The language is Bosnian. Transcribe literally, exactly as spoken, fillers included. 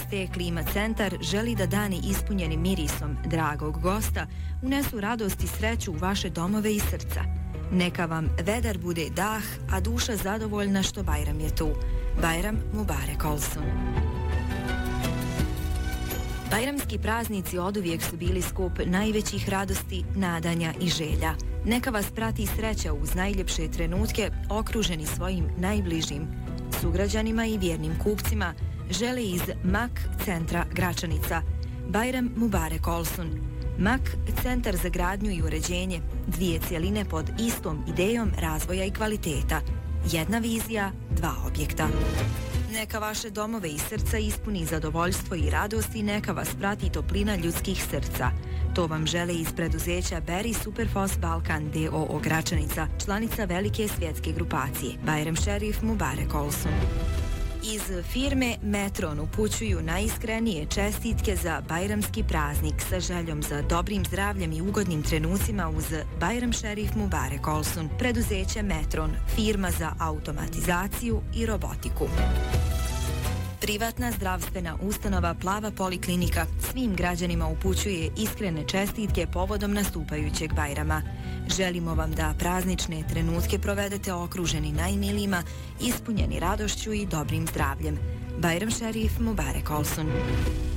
T Klima centar želi da dani ispunjeni mirisom dragog gosta unesu radost i sreću u vaše domove i srca. Neka vam vedar bude dah, a duša zadovoljna što Bajram je tu. Bajram Mubarek Olsun. Bajramski praznici oduvijek su bili skup najvećih radosti, nadanja i želja. Neka vas prati sreća uz najljepše trenutke, okruženi svojim najbližim sugrađanima i vjernim kupcima, žele iz Mak centra Gračanica. Bajram Mubarek Olsun. Mak centar za gradnju i uređenje, dvije cjeline pod istom idejom razvoja i kvaliteta. Jedna vizija, dva objekta. Neka vaše domove i srca ispuni zadovoljstvo i radost i neka vas prati toplina ljudskih srca. To vam žele iz preduzeća Berry Superfos Balkan D O O Gračanica, članica velike svjetske grupacije. Bajram Šerif Mubarek Olsun. Iz firme Metron upućuju najiskrenije čestitke za bajramski praznik sa željom za dobrim zdravljem i ugodnim trenucima uz Bajram Šerif Mubarek Olsun, preduzeće Metron, firma za automatizaciju i robotiku. Privatna zdravstvena ustanova Plava poliklinika svim građanima upućuje iskrene čestitke povodom nastupajućeg Bajrama. Želimo vam da praznične trenutke provedete okruženi najmilijima, ispunjeni radošću i dobrim zdravljem. Bajram Šerif Mubarek Olsun.